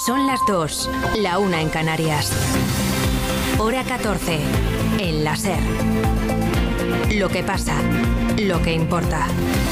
Son las 2, la 1 en Canarias. Hora 14, en la SER. Lo que pasa, lo que importa.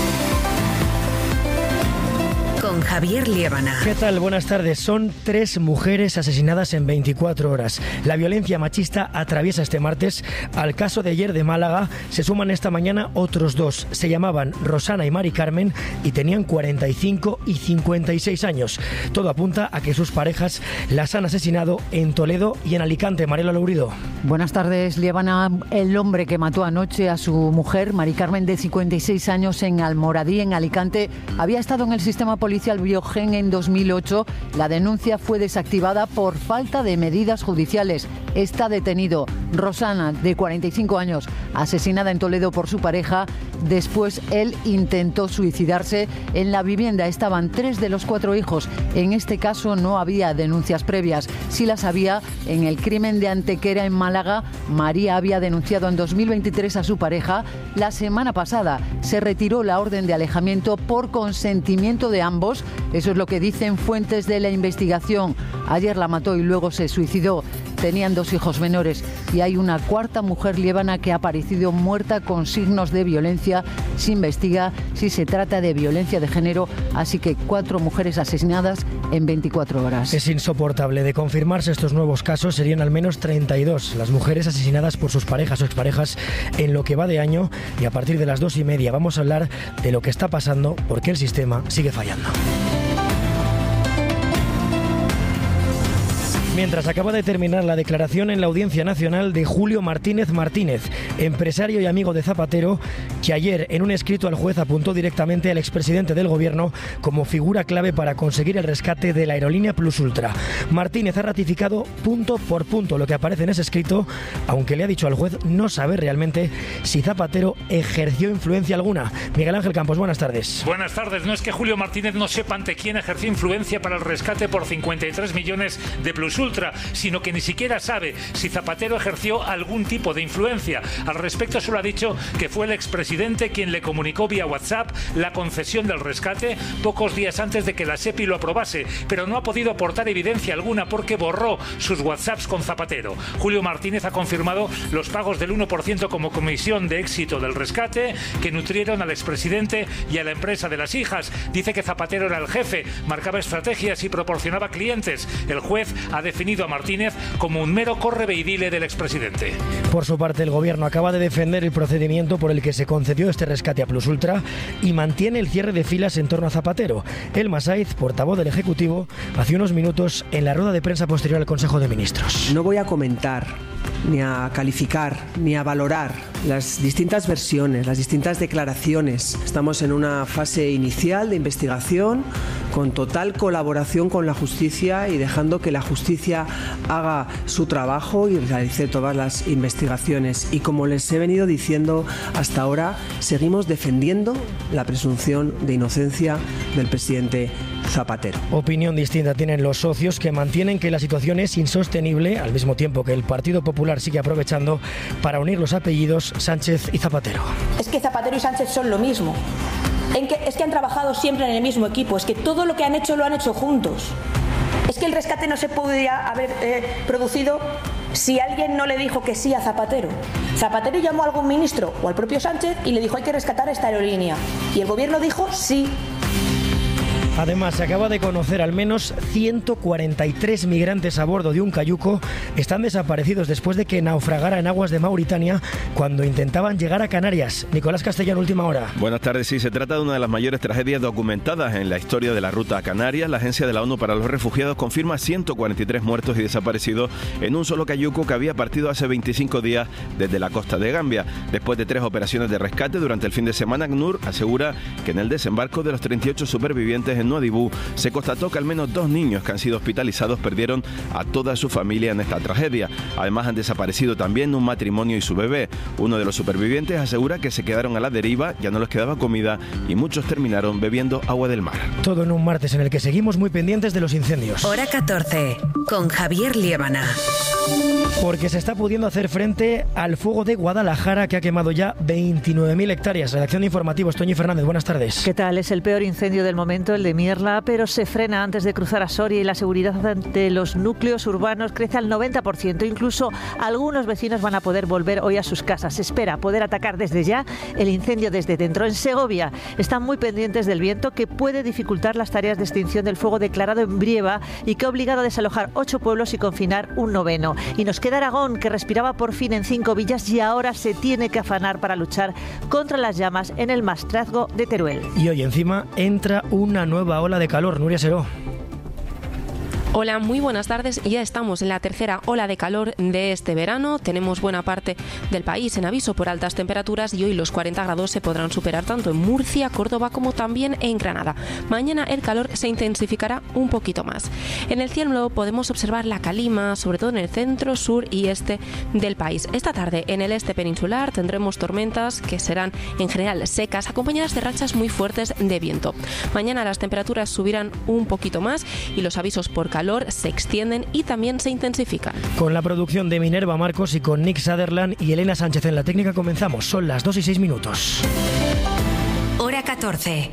Con Javier Liébana. ¿Qué tal? Buenas tardes. Son 3 mujeres asesinadas en 24 horas. La violencia machista atraviesa este martes. Al caso de ayer de Málaga se suman esta mañana otros 2. Se llamaban Rosana y Mari Carmen y tenían 45 y 56 años. Todo apunta a que sus parejas las han asesinado en Toledo y en Alicante. Mariela Lourido. Buenas tardes, Liébana. El hombre que mató anoche a su mujer, Mari Carmen, de 56 años, en Almoradí, en Alicante, había estado en el sistema policial Biogen en 2008. La denuncia fue desactivada por falta de medidas judiciales. Está detenido. Rosana, de 45 años, asesinada en Toledo por su pareja. Después él intentó suicidarse. En la vivienda estaban 3 de los 4 hijos. En este caso no había denuncias previas. Sí las había en el crimen de Antequera, en Málaga. María había denunciado en 2023 a su pareja. La semana pasada se retiró la orden de alejamiento por consentimiento de ambos. Eso es lo que dicen fuentes de la investigación. Ayer la mató y luego se suicidó. Tenían 2 hijos menores y hay una 4ª mujer, Liébana, que ha aparecido muerta con signos de violencia. Se investiga si se trata de violencia de género, así que 4 mujeres asesinadas en 24 horas. Es insoportable. De confirmarse estos nuevos casos, serían al menos 32 las mujeres asesinadas por sus parejas o exparejas en lo que va de año, y a partir de las 2:30 vamos a hablar de lo que está pasando, porque el sistema sigue fallando. Mientras acaba de terminar la declaración en la Audiencia Nacional de Julio Martínez Martínez, empresario y amigo de Zapatero, que ayer en un escrito al juez apuntó directamente al expresidente del gobierno como figura clave para conseguir el rescate de la aerolínea Plus Ultra. Martínez ha ratificado punto por punto lo que aparece en ese escrito, aunque le ha dicho al juez no saber realmente si Zapatero ejerció influencia alguna. Miguel Ángel Campos, buenas tardes. Buenas tardes. No es que Julio Martínez no sepa ante quién ejerció influencia para el rescate por 53 millones de Plus Ultra, sino que ni siquiera sabe si Zapatero ejerció algún tipo de influencia. Al respecto solo ha dicho que fue el expresidente quien le comunicó vía WhatsApp la concesión del rescate pocos días antes de que la SEPI lo aprobase, pero no ha podido aportar evidencia alguna porque borró sus WhatsApps con Zapatero. Julio Martínez ha confirmado los pagos del 1% como comisión de éxito del rescate que nutrieron al expresidente y a la empresa de las hijas. Dice que Zapatero era el jefe, marcaba estrategias y proporcionaba clientes. El juez ha definido a Martínez como un mero correveidile del expresidente. Por su parte, el gobierno acaba de defender el procedimiento por el que se concedió este rescate a Plus Ultra y mantiene el cierre de filas en torno a Zapatero. Elma Saiz, portavoz del Ejecutivo, hace unos minutos en la rueda de prensa posterior al Consejo de Ministros. No voy a comentar, ni a calificar, ni a valorar las distintas versiones, las distintas declaraciones. Estamos en una fase inicial de investigación con total colaboración con la justicia y dejando que la justicia haga su trabajo y realice todas las investigaciones. Y como les he venido diciendo hasta ahora, seguimos defendiendo la presunción de inocencia del presidente Zapatero. Opinión distinta tienen los socios, que mantienen que la situación es insostenible, al mismo tiempo que el Partido Popular sigue aprovechando para unir los apellidos Sánchez y Zapatero. Es que Zapatero y Sánchez son lo mismo. Es que han trabajado siempre en el mismo equipo. Es que todo lo que han hecho lo han hecho juntos. Es que el rescate no se podría haber producido si alguien no le dijo que sí a Zapatero. Zapatero llamó a algún ministro o al propio Sánchez y le dijo: hay que rescatar esta aerolínea. Y el gobierno dijo sí. Además, se acaba de conocer al menos 143 migrantes a bordo de un cayuco están desaparecidos después de que naufragara en aguas de Mauritania cuando intentaban llegar a Canarias. Nicolás Castellano, última hora. Buenas tardes. Sí, se trata de una de las mayores tragedias documentadas en la historia de la ruta a Canarias. La Agencia de la ONU para los Refugiados confirma 143 muertos y desaparecidos en un solo cayuco que había partido hace 25 días desde la costa de Gambia. Después de 3 operaciones de rescate durante el fin de semana, ACNUR asegura que en el desembarco de los 38 supervivientes en Nuadhibou se constató que al menos 2 niños que han sido hospitalizados perdieron a toda su familia en esta tragedia. Además, han desaparecido también un matrimonio y su bebé. Uno de los supervivientes asegura que se quedaron a la deriva, ya no les quedaba comida y muchos terminaron bebiendo agua del mar. Todo en un martes en el que seguimos muy pendientes de los incendios. Hora 14, con Javier Liébana. Porque se está pudiendo hacer frente al fuego de Guadalajara, que ha quemado ya 29.000 hectáreas. Redacción de informativos, Toñi Fernández, buenas tardes. ¿Qué tal? Es el peor incendio del momento, el de de Mierla, pero se frena antes de cruzar a Soria y la seguridad ante los núcleos urbanos crece al 90%. Incluso algunos vecinos van a poder volver hoy a sus casas. Se espera poder atacar desde ya el incendio desde dentro. En Segovia están muy pendientes del viento que puede dificultar las tareas de extinción del fuego declarado en Brieva y que ha obligado a desalojar 8 pueblos y confinar un 9º. Y nos queda Aragón, que respiraba por fin en 5 villas y ahora se tiene que afanar para luchar contra las llamas en el Maestrazgo de Teruel. Y hoy encima entra una nueva ola de calor. Nuria Seró. Hola, muy buenas tardes. Ya estamos en la tercera ola de calor de este verano. Tenemos buena parte del país en aviso por altas temperaturas y hoy los 40 grados se podrán superar tanto en Murcia, Córdoba como también en Granada. Mañana el calor se intensificará un poquito más. En el cielo podemos observar la calima, sobre todo en el centro, sur y este del país. Esta tarde en el este peninsular tendremos tormentas que serán en general secas, acompañadas de rachas muy fuertes de viento. Mañana las temperaturas subirán un poquito más y los avisos por calor se extienden y también se intensifican. Con la producción de Minerva Marcos y con Nick Sutherland y Elena Sánchez en la técnica comenzamos. Son las 2:06. Hora 14.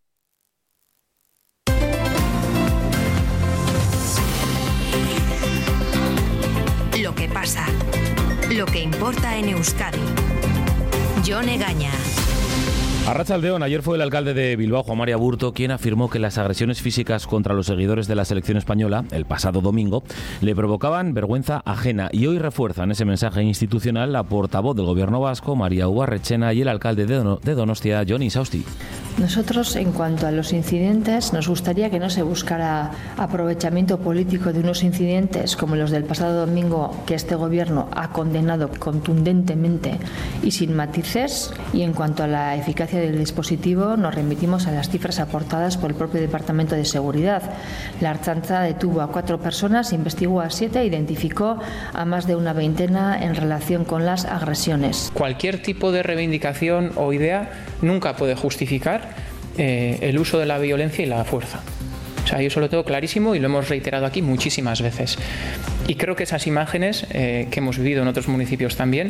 Lo que pasa, lo que importa en Euskadi. Jon Egaña. Arratsaldeon, ayer fue el alcalde de Bilbao, Juan Mari Aburto, quien afirmó que las agresiones físicas contra los seguidores de la selección española, el pasado domingo, le provocaban vergüenza ajena. Y hoy refuerzan ese mensaje institucional la portavoz del gobierno vasco, María Ubarretxena, y el alcalde de Donostia, Jon Insausti. Nosotros, en cuanto a los incidentes, nos gustaría que no se buscara aprovechamiento político de unos incidentes como los del pasado domingo, que este gobierno ha condenado contundentemente y sin matices. Y en cuanto a la eficacia del dispositivo, nos remitimos a las cifras aportadas por el propio Departamento de Seguridad. La Ertzaintza detuvo a 4 personas, investigó a 7 e identificó a más de una veintena en relación con las agresiones. Cualquier tipo de reivindicación o idea nunca puede justificar el uso de la violencia y la fuerza. O sea, yo eso lo tengo clarísimo y lo hemos reiterado aquí muchísimas veces. Y creo que esas imágenes que hemos vivido en otros municipios también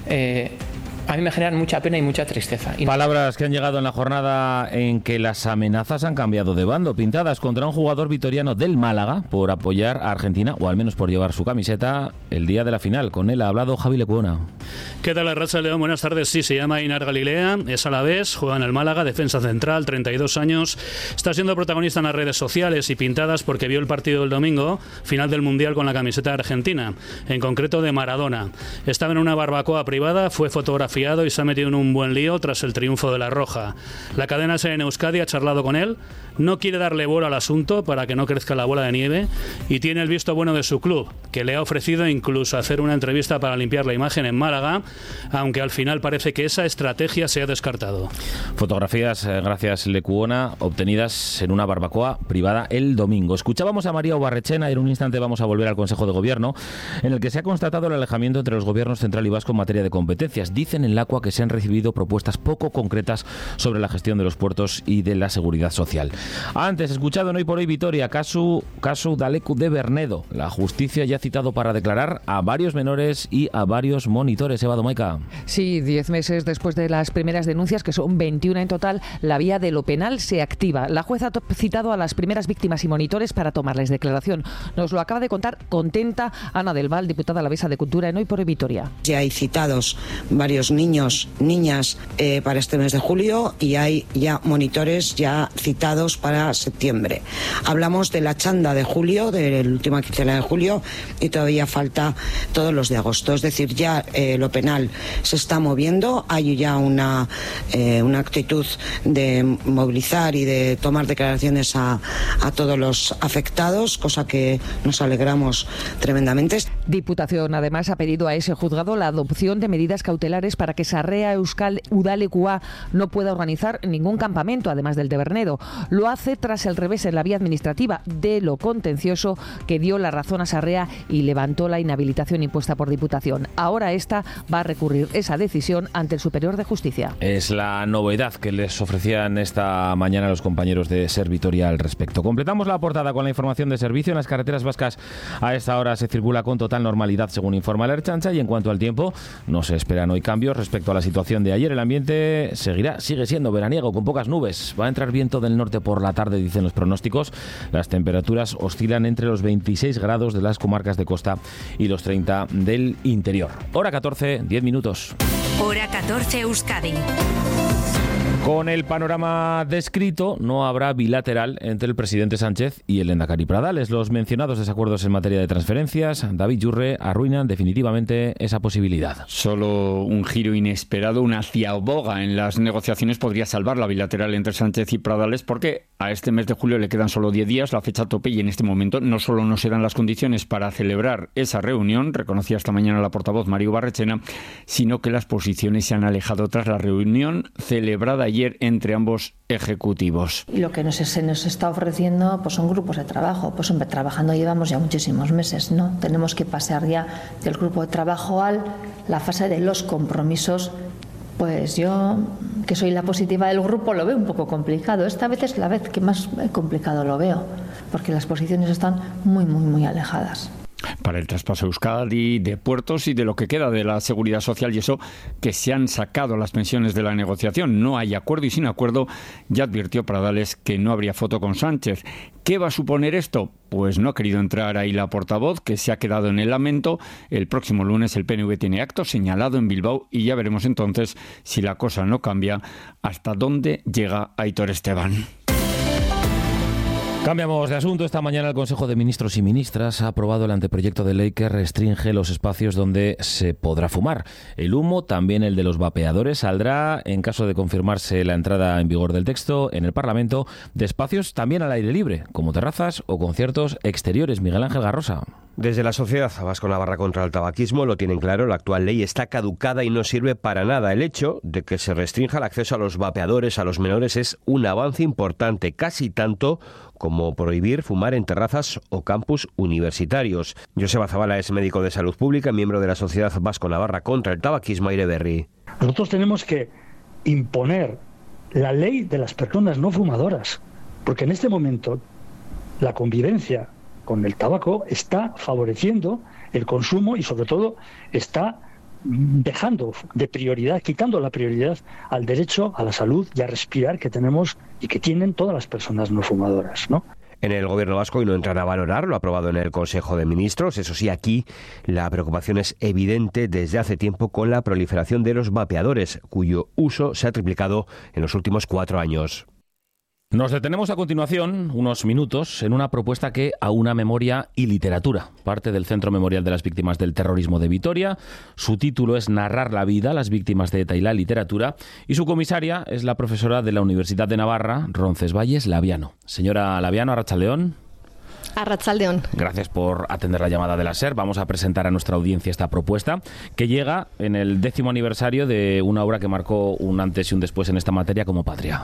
a mí me generan mucha pena y mucha tristeza. Palabras que han llegado en la jornada en que las amenazas han cambiado de bando, pintadas contra un jugador vitoriano del Málaga por apoyar a Argentina, o al menos por llevar su camiseta el día de la final. Con él ha hablado Javi Lecuona. ¿Qué tal, Arratsaldeon? Buenas tardes. Sí, se llama Einar Galilea, es alavés, juega en el Málaga, defensa central, 32 años. Está siendo protagonista en las redes sociales y pintadas porque vio el partido del domingo, final del Mundial con la camiseta de Argentina, en concreto de Maradona. Estaba en una barbacoa privada, fue fotografiado y se ha metido en un buen lío tras el triunfo de la Roja. La cadena SER en Euskadi ha charlado con él, no quiere darle bola al asunto para que no crezca la bola de nieve y tiene el visto bueno de su club, que le ha ofrecido incluso hacer una entrevista para limpiar la imagen en Málaga, aunque al final parece que esa estrategia se ha descartado. Fotografías, gracias Lecuona, obtenidas en una barbacoa privada el domingo. Escuchábamos a María Ubarretxena y en un instante vamos a volver al Consejo de Gobierno, en el que se ha constatado el alejamiento entre los gobiernos central y vasco en materia de competencias. Dicen en Lacua que se han recibido propuestas poco concretas sobre la gestión de los puertos y de la seguridad social. Antes, escuchado en Hoy por Hoy Vitoria, caso Udaleku de Bernedo. La justicia ya ha citado para declarar a varios menores y a varios monitores. Eva Domaica. Sí, 10 meses después de las primeras denuncias, que son 21 en total, la vía de lo penal se activa. La jueza ha citado a las primeras víctimas y monitores para tomarles declaración. Nos lo acaba de contar contenta Ana del Val, diputada alavesa de Cultura en Hoy por Hoy Vitoria. Ya hay citados varios niños, niñas para este mes de julio y hay ya monitores ya citados para septiembre. Hablamos de la chanda de julio, de la última quincena de julio, y todavía falta todos los de agosto. Es decir, ya lo penal se está moviendo, hay ya una actitud de movilizar y de tomar declaraciones a todos los afectados, cosa que nos alegramos tremendamente. Diputación además ha pedido a ese juzgado la adopción de medidas cautelares para que Sarrea Euskal Udalekua no pueda organizar ningún campamento, además del de Bernedo. Lo hace tras el revés en la vía administrativa de lo contencioso que dio la razón a Sarrea y levantó la inhabilitación impuesta por Diputación. Ahora esta va a recurrir esa decisión ante el Superior de Justicia. Es la novedad que les ofrecían esta mañana los compañeros de SER Vitoria al respecto. Completamos la portada con la información de servicio. En las carreteras vascas a esta hora se circula con total total normalidad, según informa la Ertzaintza. Y en cuanto al tiempo, no se esperan hoy cambios respecto a la situación de ayer. El ambiente sigue siendo veraniego, con pocas nubes. Va a entrar viento del norte por la tarde, dicen los pronósticos. Las temperaturas oscilan entre los 26 grados de las comarcas de costa y los 30 del interior. Hora 14, 10 minutos. Hora 14, Euskadi. Con el panorama descrito, no habrá bilateral entre el presidente Sánchez y el lehendakari Pradales. Los mencionados desacuerdos en materia de transferencias, David Yurre, arruinan definitivamente esa posibilidad. Solo un giro inesperado, una ciaboga en las negociaciones podría salvar la bilateral entre Sánchez y Pradales, porque a este mes de julio le quedan solo 10 días, la fecha tope, y en este momento no solo no se dan las condiciones para celebrar esa reunión, reconocía esta mañana la portavoz María Barrechena, sino que las posiciones se han alejado tras la reunión celebrada ayer entre ambos ejecutivos. Y lo que se nos está ofreciendo pues son grupos de trabajo. Pues hombre, trabajando llevamos ya muchísimos meses, ¿no? Tenemos que pasar ya del grupo de trabajo a la fase de los compromisos. Pues yo, que soy la positiva del grupo, lo veo un poco complicado. Esta vez es la vez que más complicado lo veo, porque las posiciones están muy alejadas. Para el traspaso a Euskadi de puertos y de lo que queda de la seguridad social, y eso que se han sacado las pensiones de la negociación. No hay acuerdo, y sin acuerdo ya advirtió Pradales que no habría foto con Sánchez. ¿Qué va a suponer esto? Pues no ha querido entrar ahí la portavoz, que se ha quedado en el lamento. El próximo lunes el PNV tiene acto señalado en Bilbao y ya veremos entonces, si la cosa no cambia, hasta dónde llega Aitor Esteban. Cambiamos de asunto. Esta mañana el Consejo de Ministros y Ministras ha aprobado el anteproyecto de ley que restringe los espacios donde se podrá fumar. El humo, también el de los vapeadores, saldrá, en caso de confirmarse la entrada en vigor del texto, en el Parlamento, de espacios también al aire libre, como terrazas o conciertos exteriores. Miguel Ángel Garrosa. Desde la Sociedad Vasco-Navarra contra el Tabaquismo lo tienen claro, la actual ley está caducada y no sirve para nada. El hecho de que se restrinja el acceso a los vapeadores a los menores es un avance importante, casi tanto como prohibir fumar en terrazas o campus universitarios. Joseba Zabala es médico de salud pública, miembro de la Sociedad Vasco-Navarra contra el Tabaquismo, Aire Berri. Nosotros tenemos que imponer la ley de las personas no fumadoras, porque en este momento la convivencia con el tabaco está favoreciendo el consumo y sobre todo está dejando de prioridad, quitando la prioridad al derecho a la salud y a respirar que tenemos y que tienen todas las personas no fumadoras, ¿no? En el Gobierno vasco, y no entran a valorar lo aprobado en el Consejo de Ministros, eso sí, aquí la preocupación es evidente desde hace tiempo con la proliferación de los vapeadores, cuyo uso se ha triplicado en los últimos 4 años. Nos detenemos a continuación, unos minutos, en una propuesta que aúna memoria y literatura. Parte del Centro Memorial de las Víctimas del Terrorismo de Vitoria. Su título es Narrar la vida, las víctimas de ETA y la literatura. Y su comisaria es la profesora de la Universidad de Navarra, Roncesvalles Laviano. Señora Laviano, arratsaldeón. Arratsaldeón. Gracias por atender la llamada de la SER. Vamos a presentar a nuestra audiencia esta propuesta, que llega en el 10º aniversario de una obra que marcó un antes y un después en esta materia como Patria.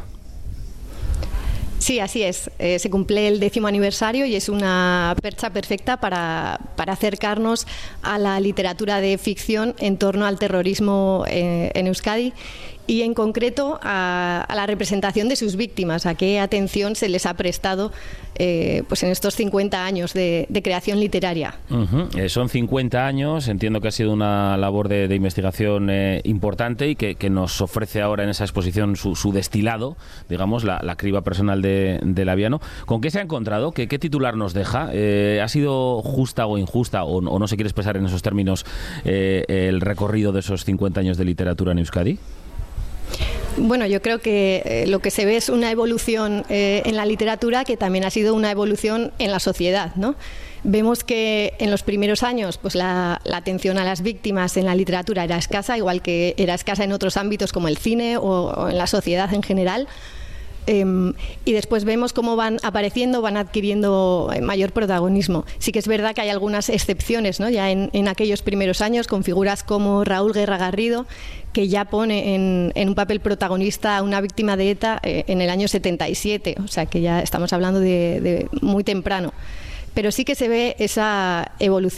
Sí, así es. Se cumple el 10º aniversario y es una percha perfecta para acercarnos a la literatura de ficción en torno al terrorismo en Euskadi y en concreto a la representación de sus víctimas, a qué atención se les ha prestado pues en estos 50 años de creación literaria. Son 50 años, entiendo que ha sido una labor de investigación importante y que nos ofrece ahora en esa exposición su destilado, digamos, la criba personal de Laviano. ¿Con qué se ha encontrado? ¿Qué titular nos deja? ¿Ha sido justa o injusta, o no se quiere expresar en esos términos, el recorrido de esos 50 años de literatura en Euskadi? Bueno, yo creo que lo que se ve es una evolución en la literatura que también ha sido una evolución en la sociedad, ¿no? Vemos que en los primeros años pues la atención a las víctimas en la literatura era escasa, igual que era escasa en otros ámbitos como el cine o en la sociedad en general. Y después vemos cómo van apareciendo, van adquiriendo mayor protagonismo. Sí que es verdad que hay algunas excepciones, ¿no? Ya en aquellos primeros años, con figuras como Raúl Guerra Garrido, que ya pone en un papel protagonista a una víctima de ETA en el año 77, o sea que ya estamos hablando de muy temprano. Pero sí que se ve esa evolución.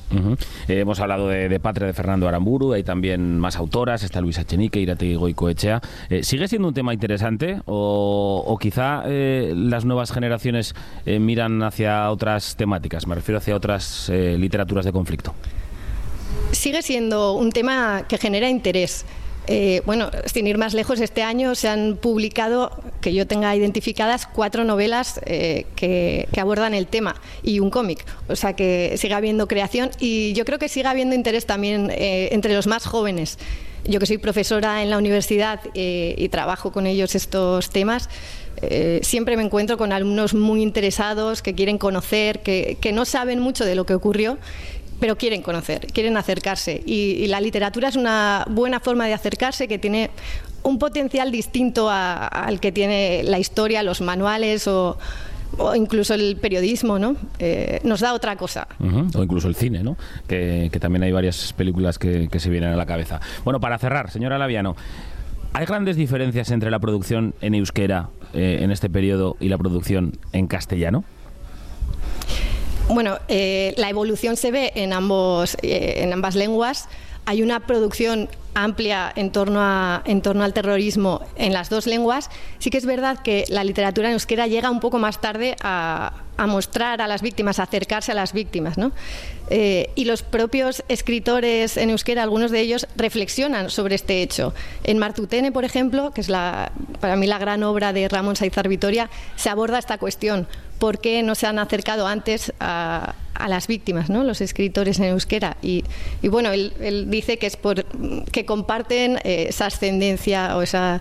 Hemos hablado de Patria, de Fernando Aramburu, hay también más autoras, está Luisa Echenique, Irati Goicoechea. ¿Sigue siendo un tema interesante o quizá las nuevas generaciones miran hacia otras temáticas? Me refiero hacia otras literaturas de conflicto. Sigue siendo un tema que genera interés. Bueno, sin ir más lejos, este año se han publicado, que yo tenga identificadas, 4 novelas que abordan el tema y un cómic. O sea que sigue habiendo creación y yo creo que sigue habiendo interés también entre los más jóvenes. Yo que soy profesora en la universidad y trabajo con ellos estos temas, siempre me encuentro con alumnos muy interesados, que quieren conocer, que no saben mucho de lo que ocurrió, pero quieren conocer, quieren acercarse. Y la literatura es una buena forma de acercarse, que tiene un potencial distinto al que tiene la historia, los manuales o incluso el periodismo, ¿no? Nos da otra cosa. O incluso el cine, ¿no? Que también hay varias películas que se vienen a la cabeza. Bueno, para cerrar, señora Laviano, ¿hay grandes diferencias entre la producción en euskera en este periodo y la producción en castellano? Bueno, la evolución se ve en ambas lenguas. Hay una producción amplia en torno al terrorismo en las dos lenguas. Sí que es verdad que la literatura en euskera llega un poco más tarde a mostrar a las víctimas, a acercarse a las víctimas, ¿no? Y los propios escritores en euskera, algunos de ellos, reflexionan sobre este hecho. En Martutene, por ejemplo, que es para mí la gran obra de Ramón Saizar Vitoria, se aborda esta cuestión. ¿Por qué no se han acercado antes a las víctimas, ¿no? Los escritores en euskera? Y bueno, él dice que es que comparten esa ascendencia o esa...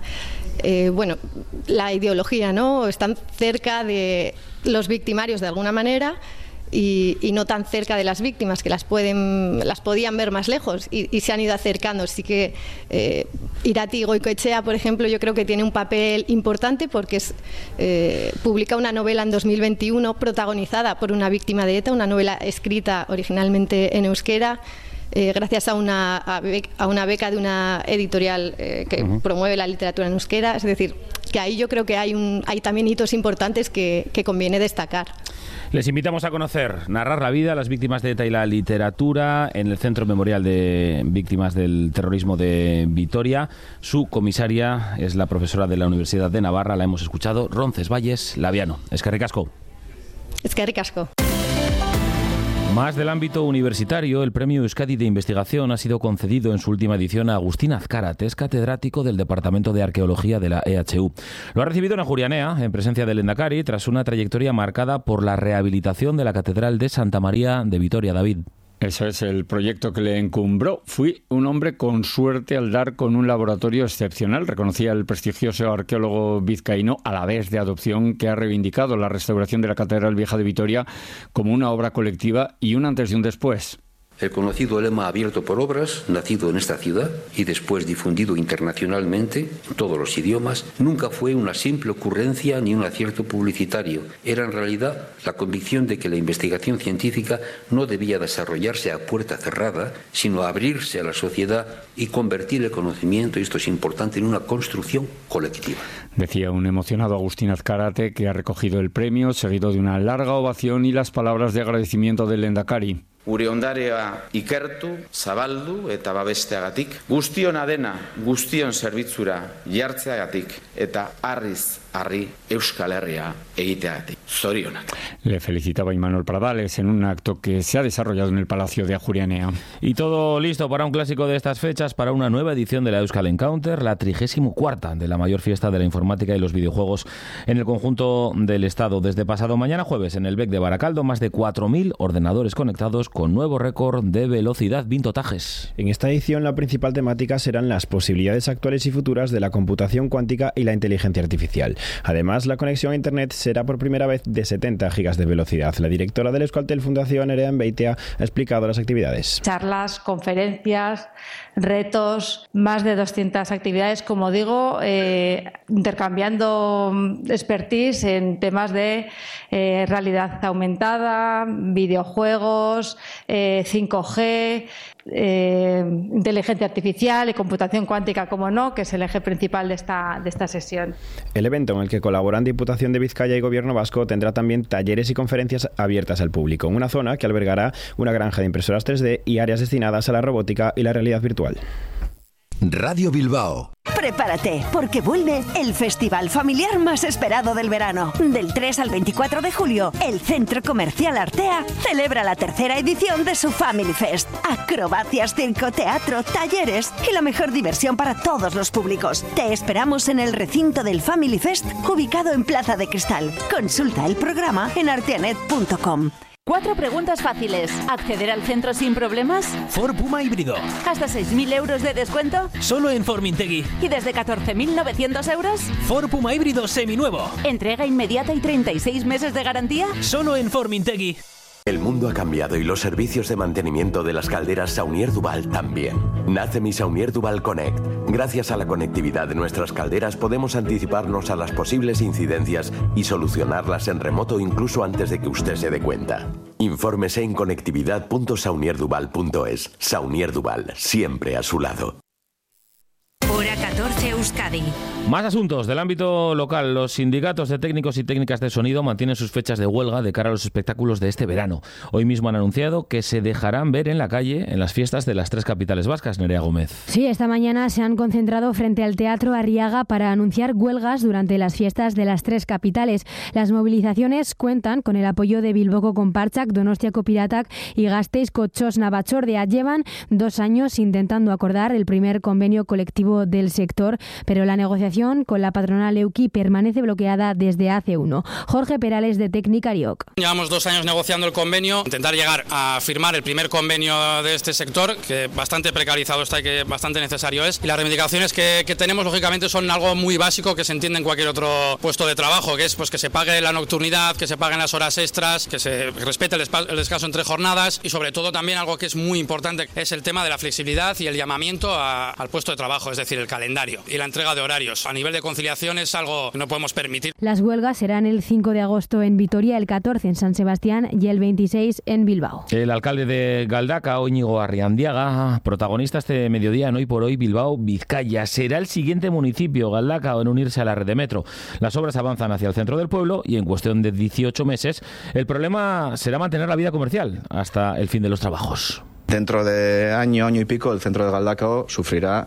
la ideología, ¿no? Están cerca de los victimarios de alguna manera y no tan cerca de las víctimas, que las podían ver más lejos y se han ido acercando. Así que Irati Goicoechea, por ejemplo, yo creo que tiene un papel importante porque publica una novela en 2021 protagonizada por una víctima de ETA, una novela escrita originalmente en euskera, gracias a una beca de una editorial que promueve la literatura en euskera. Es decir, que ahí yo creo que hay también hitos importantes que conviene destacar. Les invitamos a conocer Narrar la vida, las víctimas de ETA y la literatura en el Centro Memorial de Víctimas del Terrorismo de Vitoria. Su comisaria es la profesora de la Universidad de Navarra, la hemos escuchado, Roncesvalles Laviano. Eskerrik asko. Eskerrik asko. Más del ámbito universitario, el Premio Euskadi de Investigación ha sido concedido en su última edición a Agustín Azcárate, es catedrático del Departamento de Arqueología de la EHU. Lo ha recibido en Ajuria Enea, en presencia del Lehendakari, tras una trayectoria marcada por la rehabilitación de la Catedral de Santa María de Vitoria. David. Eso es el proyecto que le encumbró. Fui un hombre con suerte al dar con un laboratorio excepcional, reconocía el prestigioso arqueólogo vizcaíno, a la vez de adopción, que ha reivindicado la restauración de la Catedral Vieja de Vitoria como una obra colectiva y un antes y un después. El conocido lema abierto por obras, nacido en esta ciudad y después difundido internacionalmente en todos los idiomas, nunca fue una simple ocurrencia ni un acierto publicitario. Era en realidad la convicción de que la investigación científica no debía desarrollarse a puerta cerrada, sino abrirse a la sociedad y convertir el conocimiento, y esto es importante, en una construcción colectiva. Decía un emocionado Agustín Azcárate, que ha recogido el premio, seguido de una larga ovación y las palabras de agradecimiento del Lehendakari. Gure ondarea ikertu, zabaldu eta babesteagatik, guztiona dena guztion zerbitzura jartzeagatik eta harriz harri Euskal Herria egiteagatik. Zorionak. Le felicitaba Imanol Pradales en un acto que se ha desarrollado en el Palacio de Ajuria Enea. Y todo listo para un clásico de estas fechas, para una nueva edición de la Euskal Encounter, la 34ª de la mayor fiesta de la informática y los videojuegos en el conjunto del Estado. Desde pasado mañana jueves en el BEC de Baracaldo, más de 4.000 ordenadores conectados con nuevo récord de velocidad. Vinto Tajes. En esta edición la principal temática serán las posibilidades actuales y futuras de la computación cuántica y la inteligencia artificial. Además, la conexión a Internet será por primera vez de 70 gigas de velocidad. La directora del Euskaltel Fundación, Nerea Enbeitea, ha explicado las actividades. Charlas, conferencias, retos, más de 200 actividades, como digo, intercambiando expertise en temas de realidad aumentada, videojuegos, 5G, inteligencia artificial y computación cuántica, como no, que es el eje principal de esta sesión. El evento, en el que colaboran Diputación de Vizcaya y Gobierno vasco, tendrá también talleres y conferencias abiertas al público, en una zona que albergará una granja de impresoras 3D y áreas destinadas a la robótica y la realidad virtual. Radio Bilbao. Prepárate, porque vuelve el festival familiar más esperado del verano. Del 3 al 24 de julio, el Centro Comercial Artea celebra la tercera edición de su Family Fest. Acrobacias, circo, teatro, talleres y la mejor diversión para todos los públicos. Te esperamos en el recinto del Family Fest, ubicado en Plaza de Cristal. Consulta el programa en arteanet.com. 4 preguntas fáciles. ¿Acceder al centro sin problemas? Ford Puma híbrido. ¿Hasta 6.000 euros de descuento? Solo en Formintegui. ¿Y desde 14.900 euros? Ford Puma híbrido seminuevo. ¿Entrega inmediata y 36 meses de garantía? Solo en Formintegui. El mundo ha cambiado y los servicios de mantenimiento de las calderas Saunier Duval también. Nace mi Saunier Duval Connect. Gracias a la conectividad de nuestras calderas podemos anticiparnos a las posibles incidencias y solucionarlas en remoto incluso antes de que usted se dé cuenta. Infórmese en conectividad.saunierduval.es. Saunier Duval, siempre a su lado. Hora 14 Euskadi. Más asuntos del ámbito local. Los sindicatos de técnicos y técnicas de sonido mantienen sus fechas de huelga de cara a los espectáculos de este verano. Hoy mismo han anunciado que se dejarán ver en la calle en las fiestas de las 3 capitales vascas. Nerea Gómez. Sí, esta mañana se han concentrado frente al Teatro Arriaga para anunciar huelgas durante las fiestas de las 3 capitales. Las movilizaciones cuentan con el apoyo de Bilboko Konpartsak, Donostiako Piratak y Gasteizko Txosna Batzordea. Llevan 2 años intentando acordar el primer convenio colectivo del sector, pero la negociación con la patronal Euki permanece bloqueada desde hace 1. Jorge Perales, de Tecnicariok. Llevamos 2 años negociando el convenio, intentar llegar a firmar el primer convenio de este sector, que bastante precarizado está y que bastante necesario es. Y las reivindicaciones que tenemos, lógicamente, son algo muy básico que se entiende en cualquier otro puesto de trabajo, que es pues que se pague la nocturnidad, que se paguen las horas extras, que se respete el descanso entre jornadas y, sobre todo, también algo que es muy importante es el tema de la flexibilidad y el llamamiento al puesto de trabajo, es decir, el calendario y la entrega de horarios. A nivel de conciliación es algo que no podemos permitir. Las huelgas serán el 5 de agosto en Vitoria, el 14 en San Sebastián y el 26 en Bilbao. El alcalde de Galdakao, Íñigo Arriandiaga, protagonista este mediodía en Hoy por Hoy Bilbao, Vizcaya. Será el siguiente municipio, Galdakao, en unirse a la red de metro. Las obras avanzan hacia el centro del pueblo y en cuestión de 18 meses el problema será mantener la vida comercial hasta el fin de los trabajos. Dentro de año y pico, el centro de Galdakao sufrirá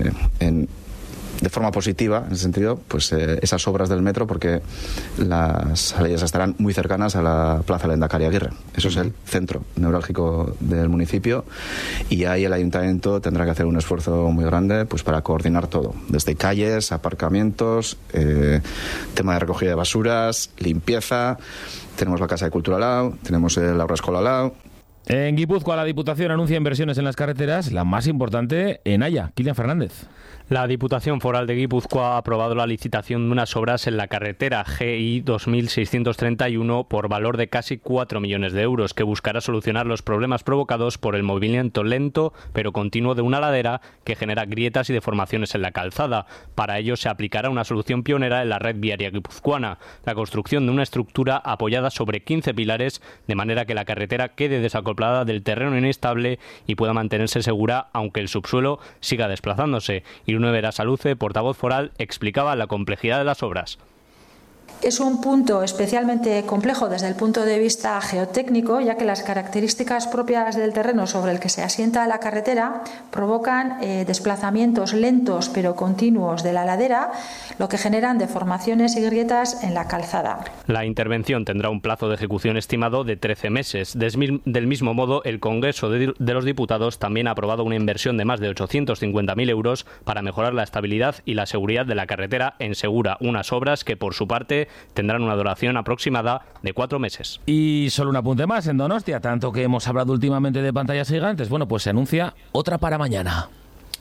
de forma positiva, en ese sentido, pues esas obras del metro, porque las salidas estarán muy cercanas a la Plaza Lehendakari Aguirre. Eso es el centro neurálgico del municipio y ahí el ayuntamiento tendrá que hacer un esfuerzo muy grande pues para coordinar todo, desde calles, aparcamientos, tema de recogida de basuras, limpieza. Tenemos la Casa de Cultura al lado, tenemos el Aurrescola al lado. En Guipúzcoa, la Diputación anuncia inversiones en las carreteras, la más importante en Haya. Kilian Fernández. La Diputación Foral de Guipúzcoa ha aprobado la licitación de unas obras en la carretera GI 2631 por valor de casi 4 millones de euros, que buscará solucionar los problemas provocados por el movimiento lento pero continuo de una ladera que genera grietas y deformaciones en la calzada. Para ello se aplicará una solución pionera en la red viaria guipuzcoana, la construcción de una estructura apoyada sobre 15 pilares, de manera que la carretera quede desacoplada del terreno inestable y pueda mantenerse segura aunque el subsuelo siga desplazándose. Irune Berasaluce, portavoz foral, explicaba la complejidad de las obras. Es un punto especialmente complejo desde el punto de vista geotécnico, ya que las características propias del terreno sobre el que se asienta la carretera provocan desplazamientos lentos pero continuos de la ladera, lo que generan deformaciones y grietas en la calzada. La intervención tendrá un plazo de ejecución estimado de 13 meses. Del mismo modo, el Congreso de los Diputados también ha aprobado una inversión de más de 850.000 euros para mejorar la estabilidad y la seguridad de la carretera en Segura, unas obras que, por su parte, tendrán una duración aproximada de 4 meses. Y solo un apunte más en Donostia, tanto que hemos hablado últimamente de pantallas gigantes, bueno, pues se anuncia otra para mañana.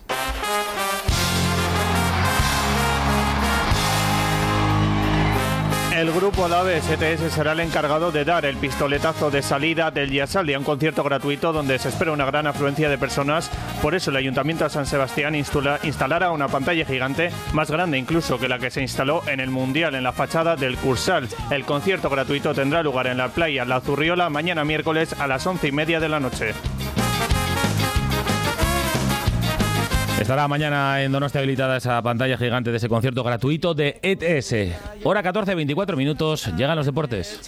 El grupo Lave STS será el encargado de dar el pistoletazo de salida del Yasaldi a un concierto gratuito donde se espera una gran afluencia de personas. Por eso el Ayuntamiento de San Sebastián instalará una pantalla gigante, más grande incluso que la que se instaló en el Mundial, en la fachada del Cursal. El concierto gratuito tendrá lugar en la playa La Zurriola mañana miércoles a las 11:30 de la noche. Estará mañana en Donostia habilitada esa pantalla gigante de ese concierto gratuito de ETS. Hora 14, 24 minutos. Llegan los deportes.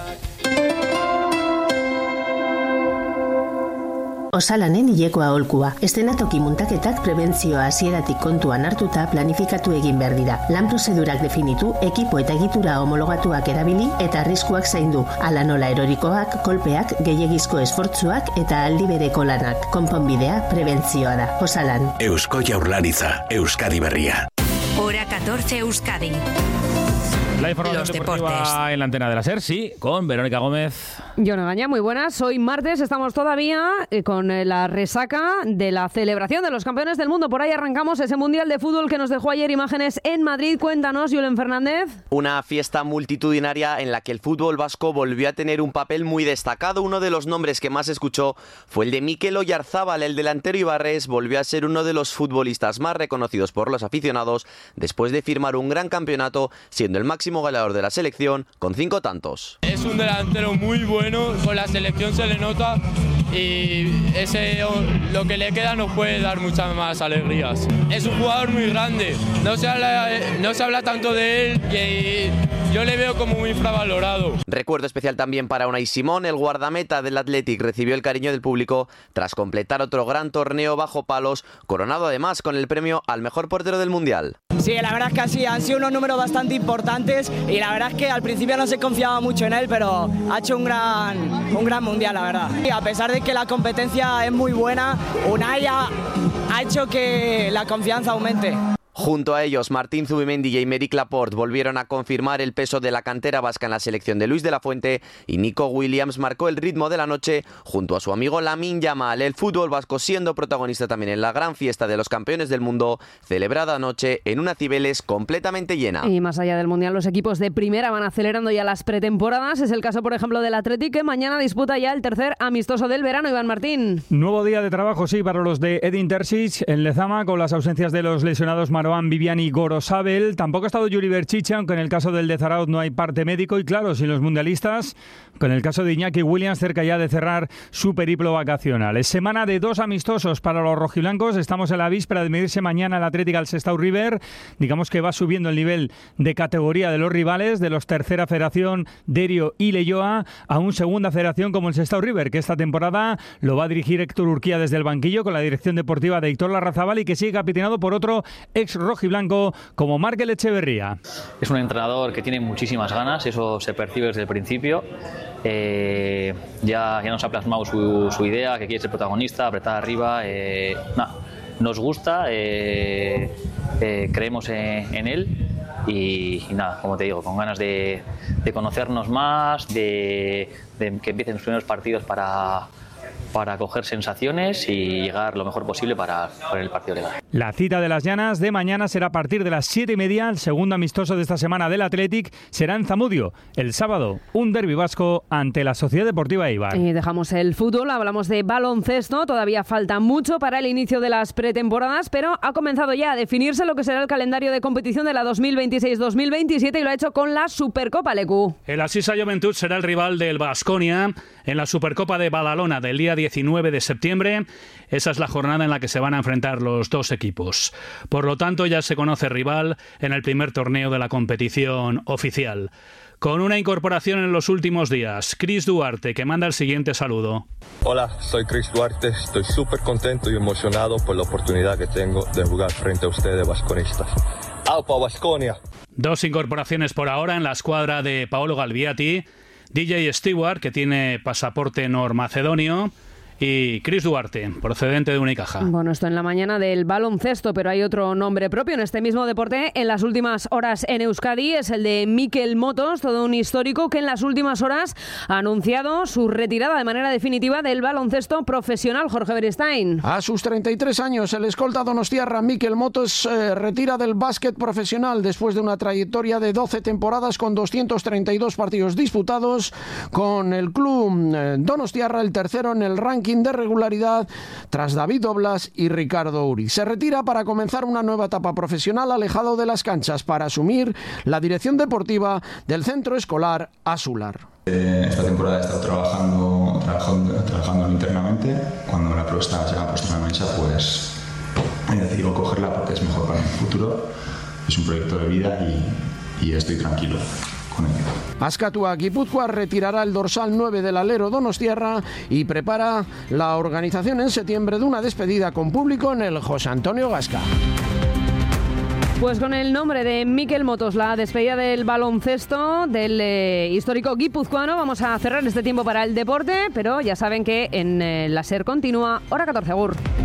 Osalanen hileko aholkua. Eszenatoki muntaketak prebentzioa hasieratik kontuan hartuta planifikatu egin behar dira. Lan prozedurak definitu, ekipo eta egitura homologatuak erabili eta arriskuak zaindu. Hala nola erorikoak, kolpeak, gehiegizko esfortzuak eta aldi bereko lanak. Konponbidea prebentzioa da. Osalan. Eusko Jaurlaritza, Euskadi Berria. Hora 14 Euskadi. La información deportiva en la antena de la SER, sí, con Verónica Gómez. Yone Gaña, muy buenas. Hoy martes estamos todavía con la resaca de la celebración de los campeones del mundo. Por ahí arrancamos ese Mundial de Fútbol que nos dejó ayer imágenes en Madrid. Cuéntanos, Julen Fernández. Una fiesta multitudinaria en la que el fútbol vasco volvió a tener un papel muy destacado. Uno de los nombres que más se escuchó fue el de Mikel Oyarzábal. El delantero ibarrés volvió a ser uno de los futbolistas más reconocidos por los aficionados después de firmar un gran campeonato, siendo el máximo goleador de la selección con 5 tantos. Es un delantero muy bueno, con la selección se le nota y lo que le queda nos puede dar muchas más alegrías. Es un jugador muy grande, no se habla tanto de él y yo le veo como muy infravalorado. Recuerdo especial también para Unai Simón, el guardameta del Athletic recibió el cariño del público tras completar otro gran torneo bajo palos, coronado además con el premio al mejor portero del Mundial. Sí, la verdad es que así han sido unos números bastante importantes y la verdad es que al principio no se confiaba mucho en él, pero ha hecho un gran mundial, la verdad. Y a pesar de que la competencia es muy buena, Unai ha hecho que la confianza aumente. Junto a ellos, Martín Zubimendi y Aymeric Laporte volvieron a confirmar el peso de la cantera vasca en la selección de Luis de la Fuente y Nico Williams marcó el ritmo de la noche junto a su amigo Lamine Yamal. El fútbol vasco siendo protagonista también en la gran fiesta de los campeones del mundo, celebrada anoche en una Cibeles completamente llena. Y más allá del Mundial, los equipos de primera van acelerando ya las pretemporadas. Es el caso, por ejemplo, del Athletic, que mañana disputa ya el tercer amistoso del verano. Iván Martín. Nuevo día de trabajo, sí, para los de Edin Terzic en Lezama, con las ausencias de los lesionados Maroán, Viviani y Gorosabel. Tampoco ha estado Yuri Berchiche, aunque en el caso del de Zarauz no hay parte médico. Y claro, sin los mundialistas, con el caso de Iñaki Williams cerca ya de cerrar su periplo vacacional. Es semana de 2 amistosos para los rojiblancos. Estamos en la víspera de medirse mañana el Athletic al Sestao River. Digamos que va subiendo el nivel de categoría de los rivales, de los tercera federación, Derio y Leioa, a un segunda federación como el Sestao River, que esta temporada lo va a dirigir Héctor Urquía desde el banquillo con la dirección deportiva de Héctor Larrazábal y que sigue capitanado por otro ex rojiblanco como Markel Echeverría. Es un entrenador que tiene muchísimas ganas, eso se percibe desde el principio. Ya nos ha plasmado su idea, que quiere ser protagonista, apretar arriba. Nos gusta, creemos en él y nada, como te digo, con ganas de conocernos más, de que empiecen los primeros partidos para coger sensaciones y llegar lo mejor posible para el partido legal. La cita de las Llanas de mañana será a partir de las 7:30. El segundo amistoso de esta semana del Athletic será en Zamudio. El sábado, un derbi vasco ante la Sociedad Deportiva Eibar. Y dejamos el fútbol, hablamos de baloncesto. Todavía falta mucho para el inicio de las pretemporadas, pero ha comenzado ya a definirse lo que será el calendario de competición de la 2026-2027 y lo ha hecho con la Supercopa, Lecu. El Asisa Joventut será el rival del Baskonia en la Supercopa de Badalona del día 19 de septiembre. Esa es la jornada en la que se van a enfrentar los dos equipos. Por lo tanto, ya se conoce rival en el primer torneo de la competición oficial. Con una incorporación en los últimos días, Chris Duarte, que manda el siguiente saludo. Hola, soy Chris Duarte. Estoy súper contento y emocionado por la oportunidad que tengo de jugar frente a ustedes, vasconistas. ¡Aupa, Baskonia! 2 incorporaciones por ahora en la escuadra de Paolo Galviati. DJ Stewart, que tiene pasaporte normacedonio, y Chris Duarte, procedente de Unicaja. Bueno, esto en la mañana del baloncesto, pero hay otro nombre propio en este mismo deporte en las últimas horas en Euskadi, es el de Mikel Motos, todo un histórico que en las últimas horas ha anunciado su retirada de manera definitiva del baloncesto profesional. Jorge Beristain. A sus 33 años, el escolta donostiarra Mikel Motos retira del básquet profesional después de una trayectoria de 12 temporadas con 232 partidos disputados, con el club donostiarra el tercero en el ranking de regularidad tras David Doblas y Ricardo Uri. Se retira para comenzar una nueva etapa profesional alejado de las canchas para asumir la dirección deportiva del centro escolar Asular. Esta temporada he estado trabajando internamente. Cuando la prueba estaba puesta en la mesa, pues he decidido cogerla porque es mejor para mi futuro, es un proyecto de vida y estoy tranquilo con ello. Askatua Guipúzcoa retirará el dorsal 9 del alero donostiarra y prepara la organización en septiembre de una despedida con público en el José Antonio Gasca. Pues con el nombre de Mikel Motos, la despedida del baloncesto del histórico guipuzcoano, vamos a cerrar este tiempo para el deporte, pero ya saben que en la SER continúa Hora 14 Agur.